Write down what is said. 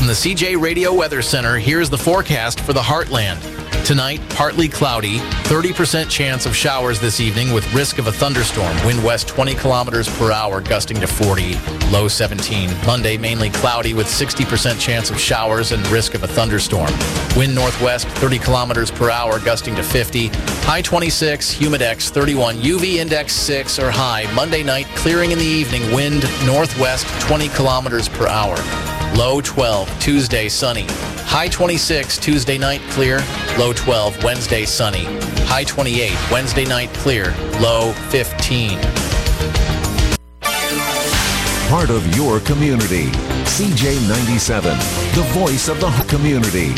From the CJ Radio Weather Center, here's the forecast for the Heartland. Tonight, partly cloudy, 30% chance of showers this evening with risk of a thunderstorm. Wind west 20 kilometers per hour, gusting to 40, low 17. Monday, mainly cloudy with 60% chance of showers and risk of a thunderstorm. Wind northwest 30 kilometers per hour, gusting to 50, high 26, humidex 31, UV index 6 or high. Monday night, clearing in the evening, wind northwest 20 kilometers per hour. Low 12, Tuesday sunny. High 26, Tuesday night clear. Low 12, Wednesday sunny. High 28, Wednesday night clear. Low 15. Part of your community. CJ97, the voice of the community.